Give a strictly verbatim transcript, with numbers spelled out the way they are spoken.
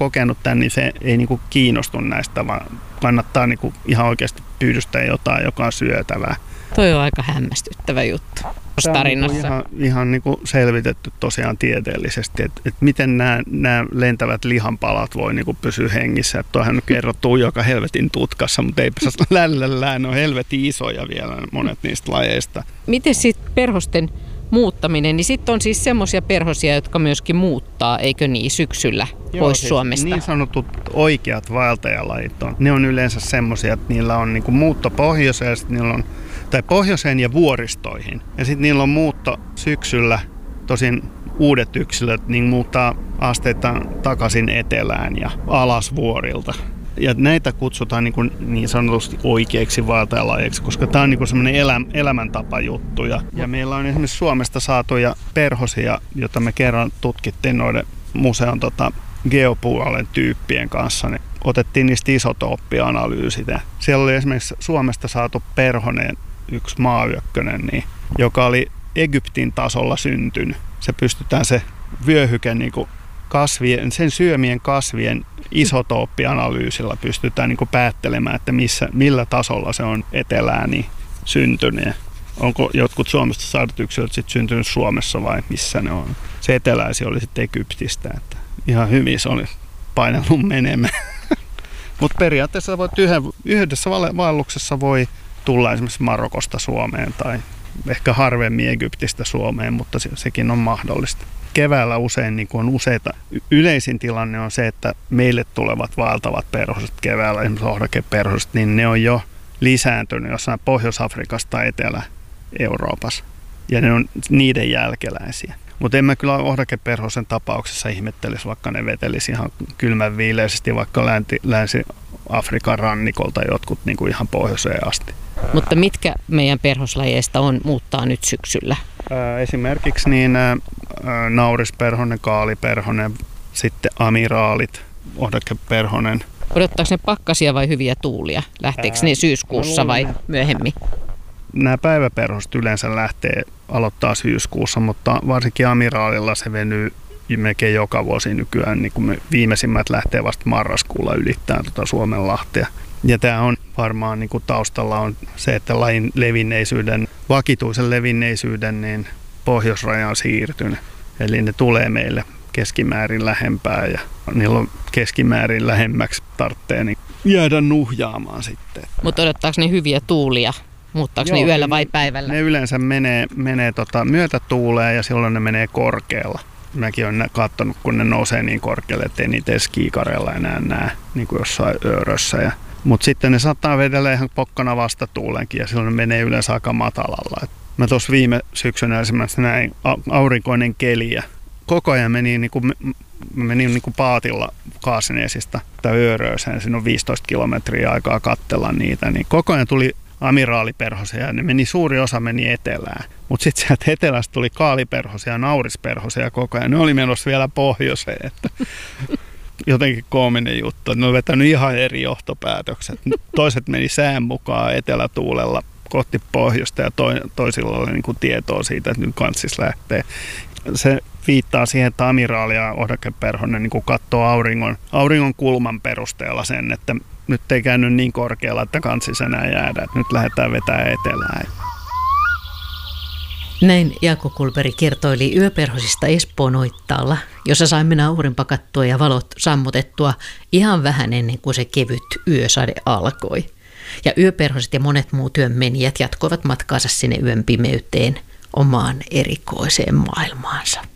kokenut tämän, niin se ei niin kuin kiinnostu näistä, vaan kannattaa niin kuin ihan oikeasti pyydystää jotain, joka on syötävää. Toi on aika hämmästyttävä juttu tarinassa. Tämä on ihan, ihan niin kuin selvitetty tosiaan tieteellisesti, että, että miten nämä, nämä lentävät lihanpalat voi niin kuin pysyä hengissä. Että tuohan on kerrottu joka helvetin tutkassa, mutta eipä se lällällään, ne on helvetin isoja vielä monet niistä lajeista. Miten sitten perhosten muuttaminen, niin sitten on siis semmoisia perhosia, jotka myöskin muuttaa, eikö niin, syksyllä Joo, pois siis Suomesta? Niin sanotut oikeat vaeltajalajit on. Ne on yleensä semmoisia, että niillä on niinku muutto pohjoiseen, ja niillä on, tai pohjoiseen ja vuoristoihin. Ja sitten niillä on muutto syksyllä, tosin uudet yksilöt, niin muuttaa asteittain takaisin etelään ja alas vuorilta. Ja näitä kutsutaan niin, kuin niin sanotusti oikeiksi vaeltajalajeiksi, koska tämä on niin semmoinen elä, elämäntapajuttu. Ja, ja meillä on esimerkiksi Suomesta saatuja perhosia, joita me kerran tutkittiin noiden museon tota, geopuolen tyyppien kanssa. Niin otettiin niistä isotooppianalyysit. Siellä oli esimerkiksi Suomesta saatu perhonen, yksi maayökkönen, niin, joka oli Egyptin tasolla syntynyt. Se pystytään se vyöhyke niin kuin kasvien, sen syömien kasvien isotooppianalyysillä pystytään niin kuin päättelemään, että missä, millä tasolla se on etelään niin syntynyt. Onko jotkut Suomesta saadut yksilöt sitten syntynyt Suomessa vai missä ne on. Se eteläisi oli sitten Egyptistä. Että ihan hyvin se oli painellut menemään. Mutta periaatteessa voit yhden, yhdessä vaelluksessa voi tulla esimerkiksi Marokosta Suomeen tai ehkä harvemmin Egyptistä Suomeen, mutta se, sekin on mahdollista. Keväällä usein niin on useita. Yleisin tilanne on se, että meille tulevat vaeltavat perhoset keväällä, esimerkiksi ohdakeperhoset, niin ne on jo lisääntynyt jossain Pohjois-Afrikassa tai Etelä-Euroopassa. Ja ne on niiden jälkeläisiä. Mutta en mä kyllä ohdakeperhosen tapauksessa ihmettelisi, vaikka ne vetelisi ihan kylmän viileisesti, vaikka länti, Länsi-Afrikan rannikolta jotkut niin kuin ihan pohjoiseen asti. Mutta mitkä meidän perhoslajeista on muuttaa nyt syksyllä? Esimerkiksi niin naurisperhonen, kaaliperhonen, sitten amiraalit, ohdakeperhonen. Odottaako ne pakkasia vai hyviä tuulia? Lähteekö ne syyskuussa vai myöhemmin? Nämä päiväperhoset yleensä lähtee aloittaa syyskuussa, mutta varsinkin amiraalilla se venyy melkein joka vuosi nykyään. Niin kuin me viimeisimmät lähtee vasta marraskuulla ylittämään tuota Suomenlahtea. Ja tämä on varmaan niin kuin taustalla on se, että lajin levinneisyyden, vakituisen levinneisyyden niin pohjoisraja on siirtynyt. Eli ne tulee meille keskimäärin lähempää ja niillä on keskimäärin lähemmäksi tarvitsee niin jäädä nuhjaamaan sitten. Mutta odottaako ne hyviä tuulia? Muuttaako Joo, ne yöllä vai päivällä? Ne yleensä menee, menee tota myötätuuleen ja silloin ne menee korkealla. Mäkin olen katsonut, kun ne nousee niin korkealle, ettei niitä edes kiikareilla enää näe, niin kuin jossain öörössä. Ja mutta sitten ne saattaa vedellä ihan pokkana vastatuulenkin ja silloin ne menee yleensä aika matalalla. Et mä tuossa viime syksynä esimerkiksi näin aurinkoinen keli ja koko ajan meni, niin kuin, meni niin kuin paatilla Kaasineesista tai Öörööseen. Siinä on viisitoista kilometriä aikaa katsella niitä. Niin koko ajan tuli amiraaliperhosia ja ne meni, suuri osa meni etelään. Mutta sitten sieltä etelästä tuli kaaliperhosia ja naurisperhosia koko ajan. Ne oli menossa vielä pohjoiseen. Että jotenkin koominen juttu. Ne on vetänyt ihan eri johtopäätökset. Toiset meni sään mukaan etelätuulella kohti pohjoista ja toisilla oli niin kuin tietoa siitä, että nyt kanssis lähtee. Se viittaa siihen, että amiraali ja ohdakeperhonen niin kuin katsoo auringon, auringon kulman perusteella sen, että nyt ei käynyt niin korkealla, että kanssis enää jäädä. Että nyt lähdetään vetämään etelään. Näin Jaakko Kulberg kertoili yöperhosista Espoon Oittaalla, jossa saimme aurinpakattua ja valot sammutettua ihan vähän ennen kuin se kevyt yösade alkoi. Ja yöperhoset ja monet muut yönmenijät jatkoivat matkaansa sinne yön pimeyteen omaan erikoiseen maailmaansa.